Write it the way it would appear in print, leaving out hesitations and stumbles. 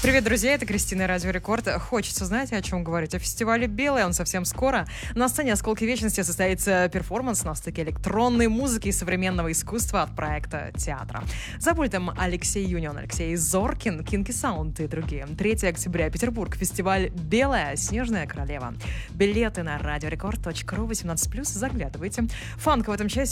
Привет, друзья, это Кристина, Радио Рекорд. Хочется, знаете, о чем говорить? О фестивале «Белое», он совсем скоро. На сцене «Осколки вечности» состоится перформанс на стыке электронной музыки и современного искусства от проекта театра. За пультом Алексей Юнион, Алексей Зоркин, Кинки Саунд и другие. 3 октября, Петербург, фестиваль «Белая», «Снежная королева». Билеты на radiorecord.ru, 18+, заглядывайте. Фанк в этом часе